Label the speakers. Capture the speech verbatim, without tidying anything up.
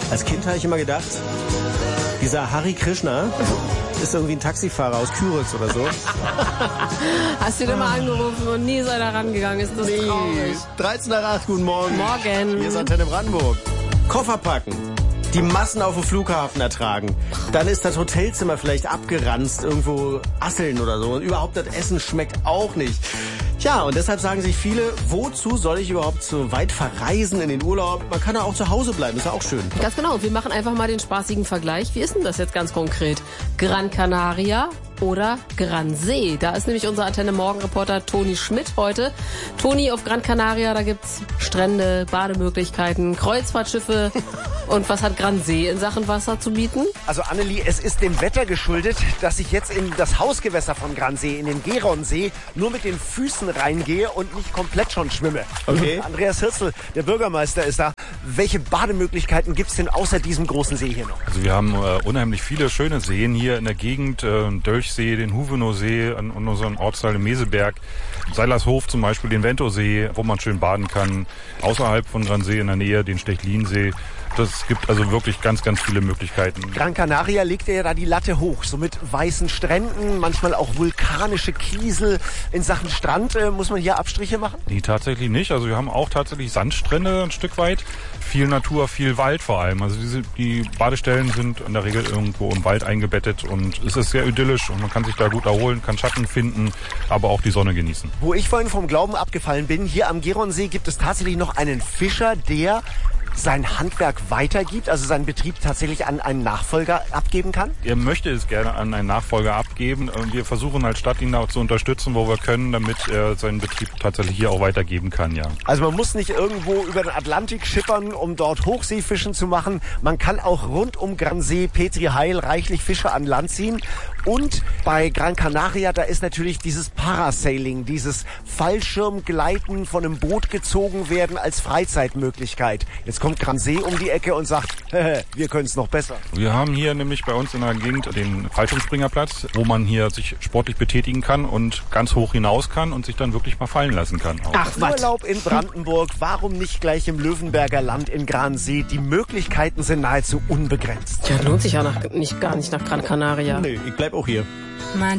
Speaker 1: Als Kind habe ich immer gedacht, dieser Hari Krishna ist irgendwie ein Taxifahrer aus Küritz oder so.
Speaker 2: Hast du den mal angerufen und nie ist einer rangegangen? Ist das
Speaker 1: Nee.
Speaker 2: traurig?
Speaker 1: dreizehn nach acht, guten Morgen.
Speaker 2: Morgen.
Speaker 1: Hier ist Antenne Brandenburg. Koffer packen. Die Massen auf dem Flughafen ertragen. Dann ist das Hotelzimmer vielleicht abgeranzt, irgendwo Asseln oder so. Und überhaupt das Essen schmeckt auch nicht. Tja, und deshalb sagen sich viele, wozu soll ich überhaupt so weit verreisen in den Urlaub? Man kann ja auch zu Hause bleiben, ist ja auch schön.
Speaker 2: Ganz genau. Wir machen einfach mal den spaßigen Vergleich. Wie ist denn das jetzt ganz konkret? Gran Canaria oder Gran See? Da ist nämlich unser Antenne-Morgen-Reporter Toni Schmidt heute. Toni, auf Gran Canaria, da gibt's Strände, Bademöglichkeiten, Kreuzfahrtschiffe. Und was hat Gran See in Sachen Wasser zu bieten?
Speaker 3: Also Annelie, es ist dem Wetter geschuldet, dass ich jetzt in das Hausgewässer von Gran See, in den Geronsee, nur mit den Füßen reingehe und nicht komplett schon schwimme.
Speaker 1: Okay.
Speaker 3: Andreas Hirzel, der Bürgermeister, ist da. Welche Bademöglichkeiten gibt's denn außer diesem großen See hier noch?
Speaker 4: Also wir haben äh, unheimlich viele schöne Seen hier in der Gegend. Äh, Dölchsee, den Huvenow-See an, an unserem Ortsteil im Meseberg. Seilershof zum Beispiel, den Ventosee, wo man schön baden kann. Außerhalb von Gran See in der Nähe den Stechlinsee. Das gibt also wirklich ganz, ganz viele Möglichkeiten.
Speaker 3: Gran Canaria legt ja da die Latte hoch, so mit weißen Stränden, manchmal auch vulkanische Kiesel. In Sachen Strand äh, muss man hier Abstriche machen?
Speaker 4: Nee, tatsächlich nicht. Also wir haben auch tatsächlich Sandstrände ein Stück weit. Viel Natur, viel Wald vor allem. Also diese, die Badestellen sind in der Regel irgendwo im Wald eingebettet und es ist sehr idyllisch und man kann sich da gut erholen, kann Schatten finden, aber auch die Sonne genießen.
Speaker 3: Wo ich vorhin vom Glauben abgefallen bin, hier am Geronsee gibt es tatsächlich noch einen Fischer, der sein Handwerk weitergibt, also seinen Betrieb tatsächlich an einen Nachfolger abgeben kann?
Speaker 4: Er möchte es gerne an einen Nachfolger abgeben. Wir versuchen als Stadt ihn auch zu unterstützen, wo wir können, damit er seinen Betrieb tatsächlich hier auch weitergeben kann, ja.
Speaker 3: Also man muss nicht irgendwo über den Atlantik schippern, um dort Hochseefischen zu machen. Man kann auch rund um Gran See, Petri Heil reichlich Fische an Land ziehen. Und bei Gran Canaria, da ist natürlich dieses Parasailing, dieses Fallschirmgleiten, von einem Boot gezogen werden als Freizeitmöglichkeit. Jetzt kommt Gran See um die Ecke und sagt, wir können es noch besser.
Speaker 4: Wir haben hier nämlich bei uns in der Gegend den Fallschirmspringerplatz, wo man hier sich sportlich betätigen kann und ganz hoch hinaus kann und sich dann wirklich mal fallen lassen kann. Auch.
Speaker 3: Ach, Urlaub in Brandenburg, warum nicht gleich im Löwenberger Land in Gran See? Die Möglichkeiten sind nahezu unbegrenzt.
Speaker 2: Ja, lohnt sich ja nach, nicht, gar nicht nach Gran Canaria.
Speaker 1: Nee, ich bleib auch hier.